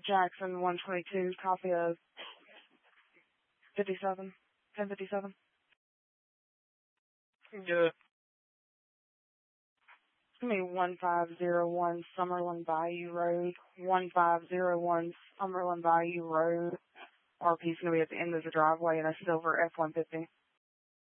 Jackson 122, copy of 1057. Yeah. Give me 1501 Summerlin Bayou Road. 1501 Summerlin Bayou Road. RP's going to be at the end of the driveway in a silver F-150.